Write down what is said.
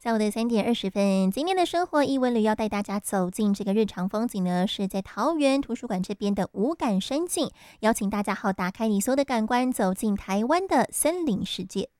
下午的3点20分，今天的生活艺文旅要带大家走进这个日常风景呢，是在桃园图书馆这边的五感山境，邀请大家好打开你所有的感官，走进台湾的森林世界。